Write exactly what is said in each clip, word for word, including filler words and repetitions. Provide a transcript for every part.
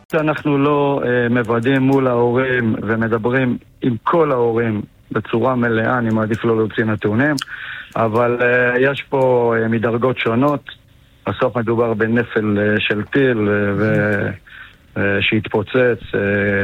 שאנחנו לא uh, מוודאים מול ההורים ומדברים עם כל ההורים בצורה מלאה, אני מעדיף לא להוציא נתונים, אבל uh, יש פה uh, מדרגות שונות. בסוף מדובר בנפל uh, של טיל uh, ו... uh, שהתפוצץ, uh,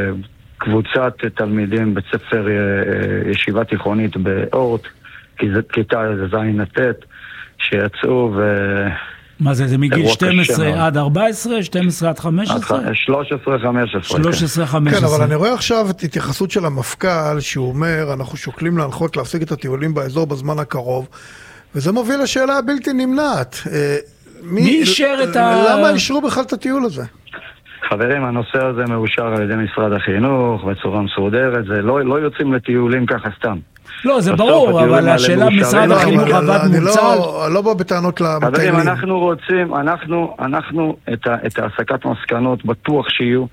קבוצת תלמידים בית ספר uh, ישיבה תיכונית באורט, כיתה זין נתת, שיצאו ו... מה זה, זה מגיל שתים עשרה עד ארבע עשרה, שתים עשרה עד חמש עשרה? שלוש עשרה חמש עשרה. שלוש עשרה חמש כן, עשרה. אבל אני רואה עכשיו את התייחסות של המפכ"ל, שהוא אומר, אנחנו שוקלים להנחות להפסיק את הטיולים באזור בזמן הקרוב, וזה מוביל לשאלה הבלתי נמנעת. מי אישר את ה... למה אישרו בכלל את הטיול הזה? חברים, הנושא הזה מאושר על ידי משרד החינוך בצורה מסודרת, זה לא, לא יוצאים לטיולים ככה סתם. לא, זה ברור, אבל השאלה משרד החינוך עבד מוצל. אני לא בא בטענות למטיילים. חברים, אנחנו רוצים, אנחנו, אנחנו את ההסקת מסקנות בטוח שיהיו,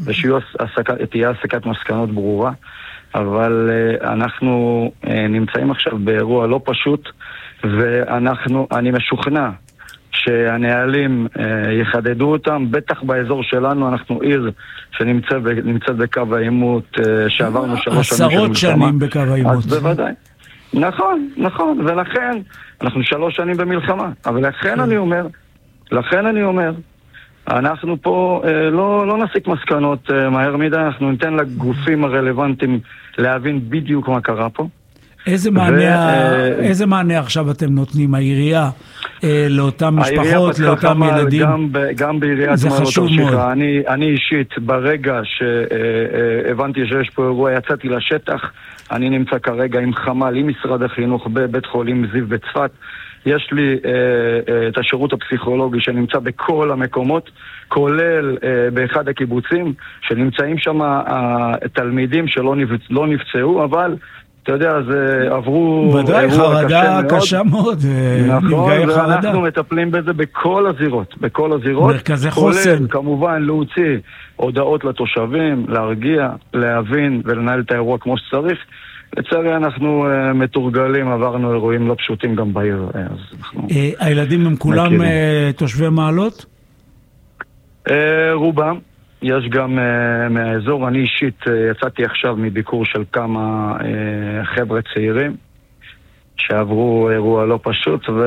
ותהיה הסקת מסקנות ברורה, אבל אנחנו נמצאים עכשיו באירוע לא פשוט, ואנחנו, אני משוכנע שהנהלים אה, יחדדו אותם, בטח באזור שלנו, אנחנו עיר שנמצאת נמצאת בקו העימות, אה, שעברנו שלוש שנים של מלחמה. עשרות שנים בקו העימות. אז בוודאי. נכון, נכון, ולכן, אנחנו שלוש שנים במלחמה, אבל לכן אני אומר, לכן אני אומר, אנחנו פה אה, לא, לא נסיק מסקנות אה, מהר מדי, אנחנו ניתן לגופים הרלוונטיים להבין בדיוק מה קרה פה. איזה מענה, איזה מענה עכשיו אתם נותנים, העירייה, לאותם משפחות, לאותם ילדים? גם, גם בעיריית מעלות תרשיחא. אני, אני אישית, ברגע שהבנתי שיש פה אירוע, יצאתי לשטח, אני נמצא כרגע עם חמ"ל, עם משרד החינוך בבית חולים זיו בצפת. יש לי אה, את השירות הפסיכולוגי שנמצא בכל המקומות, כולל אה, באחד הקיבוצים, שנמצאים שם התלמידים שלא נפצ... לא נפצעו, אבל אתה יודע, זה עברו... ודאי, חרדה קשה מאוד. נכון, ואנחנו מטפלים בזה בכל הזירות, בכל הזירות. מרכזי חוסן. כולל, כמובן, להוציא הודעות לתושבים, להרגיע, להבין ולנהל את האירוע כמו שצריך. לצערי אנחנו מתורגלים, עברנו אירועים לא פשוטים גם בעיר. הילדים הם כולם תושבי מעלות? רובם. יש גם uh, מהאזור, אני אישית uh, יצאתי עכשיו מביקור של כמה uh, חבר'ה צעירים שעברו אירוע לא פשוט, ו...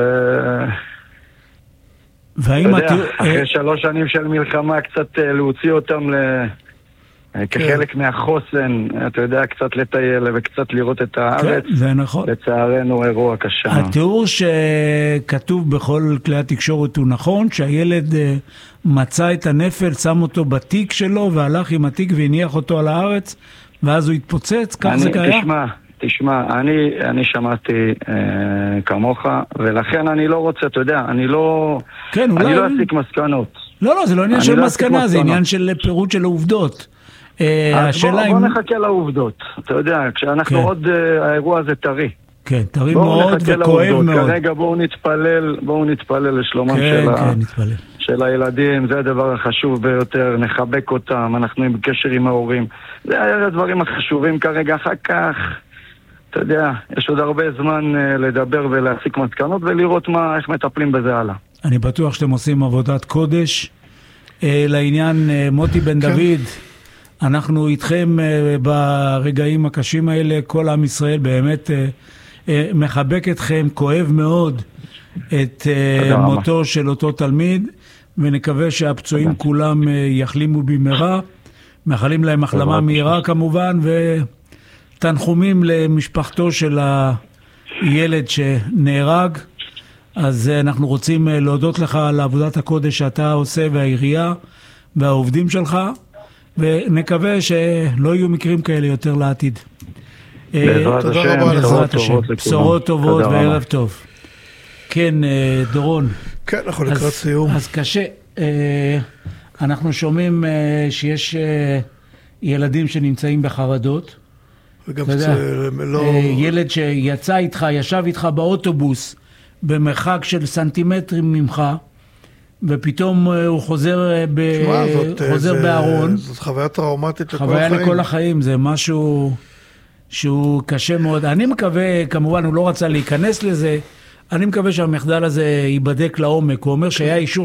והאם אתה יודע, את... אחרי שלוש שנים של מלחמה קצת uh, להוציא אותם ל... uh, כחלק מהחוסן, אתה יודע, קצת לטייל וקצת לראות את הארץ. כן, זה נכון. לצערנו אירוע קשה. התיאור שכתוב בכל כלי התקשורת הוא נכון, שהילד מצא את הנפל, שם אותו בתיק שלו והלך עם התיק והניח אותו על הארץ, ואז הוא התפוצץ, כך זה קרה? תשמע, תשמע, אני, אני שמעתי אה, כמוך, ולכן אני לא רוצה, אתה יודע, אני לא, כן, אני אולי... לא אסיק מסקנות. לא, לא, זה לא עניין של לא מסקנה, זה עניין של פירוט של העובדות. אז בוא, בוא נחכה לעובדות, אתה יודע, כשאנחנו כן. עוד, uh, האירוע הזה טרי. כן, טרי מאוד וכואב מאוד. כרגע בואו נתפלל, בואו נתפלל לשלומם כן, של, כן, ה... נתפלל. של הילדים, זה הדבר החשוב ביותר, נחבק אותם, אנחנו עם קשר עם ההורים. זה היה הדברים החשובים כרגע, אחר כך, אתה יודע, יש עוד הרבה זמן uh, לדבר ולהסיק מסקנות ולראות מה, איך מטפלים בזה הלאה. אני בטוח שאתם עושים עבודת קודש. Uh, לעניין uh, מוטי בן כן. דוד, אנחנו איתכם uh, ברגעים הקשים האלה, כל עם ישראל באמת uh, uh, מחבק אתכם, כואב מאוד את uh, מותו של אותו תלמיד, ונקווה שהפצועים כולם uh, יחלימו במהרה, מאחלים להם החלמה מהירה כמובן, ותנחומים למשפחתו של הילד שנהרג. אז uh, אנחנו רוצים uh, להודות לך על עבודת הקודש שאתה עושה, והעירייה והעובדים שלך, ונקווה שלא יהיו מקרים כאלה יותר לעתיד. בעזרת השם, בשורות טובות לכולם. בשורות טובות וערב טוב. כן, דורון. כן, אנחנו לקראת סיום. אז קשה. אנחנו שומעים שיש ילדים שנמצאים בחרדות. וגם לא... ילד שיצא איתך, ישב איתך באוטובוס, במרחק של סנטימטרים ממך, ופתאום הוא חוזר, ב... זאת, חוזר זה, בארון. זאת חוויה טראומטית לכל חוויה החיים. חוויה לכל החיים, זה משהו שהוא קשה מאוד. אני מקווה, כמובן הוא לא רצה להיכנס לזה, אני מקווה שהמחדל הזה ייבדק לעומק. הוא אומר שהיה אישור